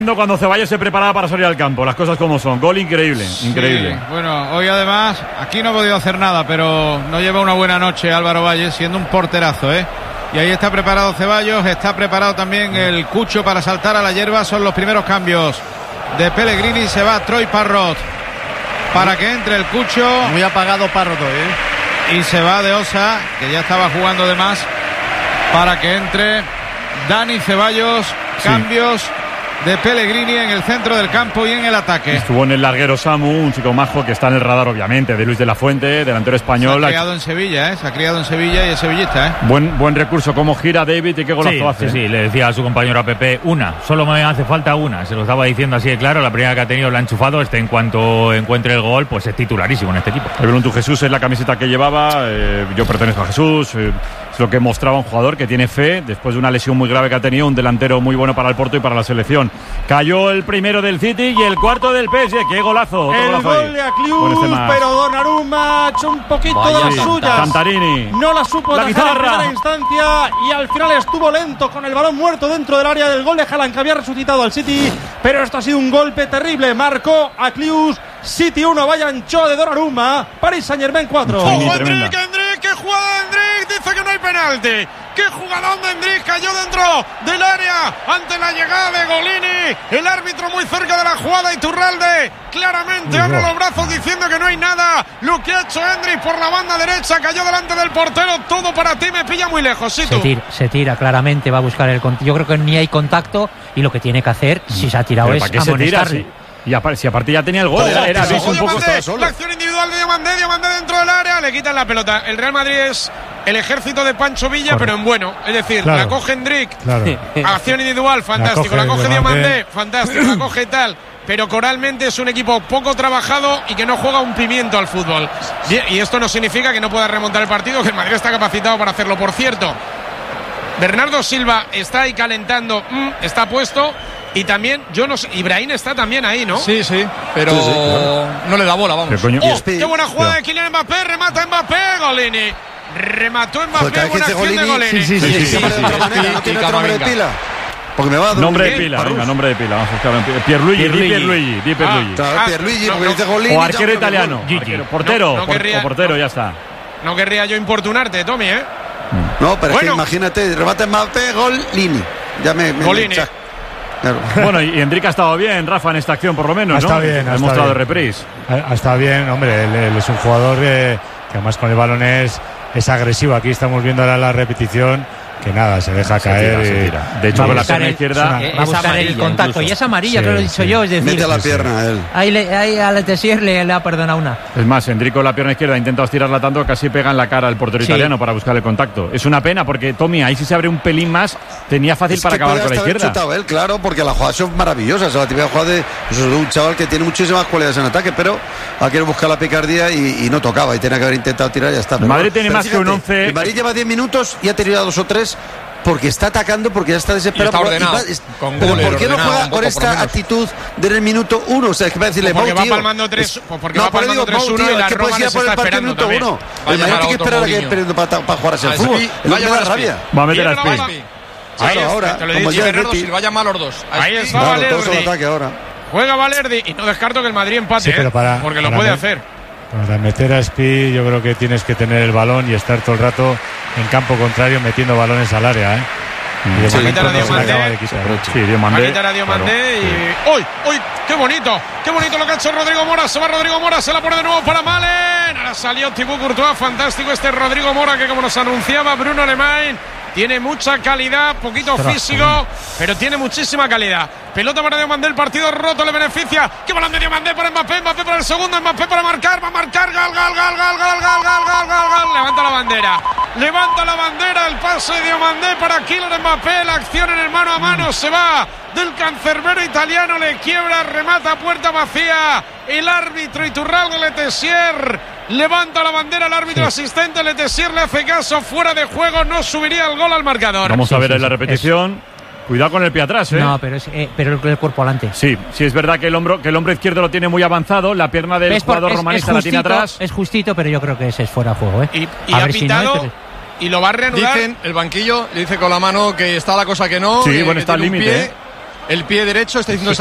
Cuando Ceballos se preparaba para salir al campo, las cosas como son. Gol increíble, increíble. Sí, bueno, hoy además, aquí no ha podido hacer nada, pero no lleva una buena noche Álvaro Valle, siendo un porterazo, ¿eh? Y ahí está preparado Ceballos, está preparado también el Cucho para saltar a la hierba. Son los primeros cambios de Pellegrini. Se va Troy Parrott para que entre el Cucho. Muy apagado Parrott, ¿eh? Y se va de Osa, que ya estaba jugando de más, para que entre Dani Ceballos. Cambios de Pellegrini en el centro del campo y en el ataque. Estuvo en el larguero Samu, un chico majo que está en el radar, obviamente, de Luis de la Fuente, delantero español. Se ha criado en Sevilla, se ha criado en Sevilla y es sevillista, Buen recurso, cómo gira David y qué golazo hace. Sí, le decía a su compañero a Pepe, solo me hace falta una. Se lo estaba diciendo así de claro, la primera que ha tenido la ha enchufado. En cuanto encuentre el gol, pues es titularísimo en este equipo. El Bruntu Jesús es la camiseta que llevaba, yo pertenezco a Jesús, es lo que mostraba un jugador que tiene fe, después de una lesión muy grave que ha tenido, un delantero muy bueno para el Porto y para la selección. Cayó el primero del City y el cuarto del PSG. ¡Qué golazo! El gol de Aklius, pero Donnarumma ha hecho un poquito de las suyas. Cantarini. No la supo atajar en primera instancia y al final estuvo lento con el balón muerto dentro del área del gol de Haaland, que había resucitado al City, pero esto ha sido un golpe terrible. Marcó Aklius, City 1, Bayern Cho de Donnarumma, Paris Saint-Germain 4. Endrick, qué jugada de Endrick, dice que no hay penalti. ¡Qué jugadón de Endrick! Cayó dentro del área ante la llegada de Golini. El árbitro muy cerca de la jugada, Iturralde claramente abre los brazos diciendo que no hay nada. Lo que ha hecho Endrick por la banda derecha, cayó delante del portero. Todo para ti, me pilla muy lejos. ¿Sí, se tira claramente, va a buscar el contacto. Yo creo que ni hay contacto y lo que tiene que hacer, si se ha tirado, es amonestarle. Y si aparte ya tenía el gol, era un poco la acción individual de Diomandé dentro del área, le quitan la pelota. El Real Madrid es el ejército de Pancho Villa, pero en bueno. Es decir, la coge Endrick, acción individual, fantástico. La coge Diomandé, fantástico. La coge tal. Pero coralmente es un equipo poco trabajado y que no juega un pimiento al fútbol. Y esto no significa que no pueda remontar el partido, que el Madrid está capacitado para hacerlo. Por cierto, Bernardo Silva está ahí calentando, está puesto. Y también, yo no sé, Ibrahim está también ahí, ¿no? Sí, pero claro, no le da bola, vamos. ¡Qué buena jugada de Kylian Mbappé! ¡Remata Mbappé! ¡Golini! Remató Mbappé, buena acción de Golini. Sí. No tiene otro nombre de pila. Porque me va a dar nombre de pila, venga, nombre de pila. Vamos a buscar Pierluigi. Pierluigi, porque dice Golini. O arquero italiano. Portero, ya está. No querría yo importunarte, Tommy, ¿eh? No, pero es que imagínate, remata Mbappé, Golini. Ya me Golini. Claro. Bueno, y Endrick ha estado bien, Rafa, en esta acción por lo menos, ¿no? Ha mostrado de reprise. Ha estado bien, hombre, él es un jugador que además con el balón es agresivo. Aquí estamos viendo ahora la repetición, que nada, se deja caer. Se tira. De hecho, con la pierna izquierda va a buscar el contacto. Incluso. Y es amarilla, que lo he dicho yo. Es decir, mete la pierna él. Ahí a Letessier le ha perdonado una. Es más, Endrick con la pierna izquierda ha intentado estirarla tanto que casi pega en la cara al portero italiano para buscar el contacto. Es una pena porque Tommy, ahí si se abre un pelín más, tenía fácil para acabar con la izquierda. Chutado él, claro, porque las jugadas son maravillosas. La típica jugada de un chaval que tiene muchísimas cualidades en ataque, pero ha querido buscar la picardía y no tocaba. Y tenía que haber intentado tirar y ya está. El Madrid tiene más que un 11. El Madrid lleva 10 minutos y ha tenido 2 o 3. Porque está atacando, porque ya está desesperado. Está ordenado, pero ¿por qué no juega con esta actitud desde el minuto 1? O sea, es que va a decirle, porque va palmando 3, porque va palmando 3-1 y la Roma les está esperando también. El Madrid tiene que esperar a que perdiendo para jugar así al fútbol. Va a llamar rabia. Va a meter a Spi. Ahora, te lo he dicho, Bernardo Silva, va a llamar los dos. Ahí está Valerdi. Juega Valerdi y no descarto que el Madrid empate, porque lo puede hacer. Para meter a Spi, yo creo que tienes que tener el balón y estar todo el rato en campo contrario metiendo balones al área, ¿eh? Va a quitar a Diomandé. Va a quitar a Diomandé y... ¡Uy! ¡Qué bonito! ¡Qué bonito lo que ha hecho Rodrigo Mora! Se va Rodrigo Mora, se la pone de nuevo para Malen. Ahora salió Thibaut Courtois. Fantástico este Rodrigo Mora, que como nos anunciaba Bruno Alemán, tiene mucha calidad, poquito físico, pero tiene muchísima calidad. Pelota para Diomandé, el partido roto, le beneficia. ¡Qué balón de Diomandé para Mbappé! Mbappé para el segundo, Mbappé para marcar, va a marcar, gol. Levanta la bandera, el pase de Diomandé para Kylian Mbappé, la acción en el mano a mano, se va del cancerbero italiano, le quiebra, remata, puerta vacía. El árbitro Iturralde Letessier levanta la bandera, el árbitro asistente Letessier le hace caso, fuera de juego, no subiría el gol al marcador. Vamos a ver en la repetición. Cuidado con el pie atrás, ¿eh? No, pero el cuerpo adelante. Sí, es verdad que el hombro izquierdo lo tiene muy avanzado, la pierna del jugador romanista la tiene atrás. Es justito, pero yo creo que ese es fuera de juego, ¿eh? Y ha pitado y lo va a reanudar. Dicen, el banquillo le dice con la mano que está la cosa que no. Sí, bueno, está al límite. el pie derecho, está diciendo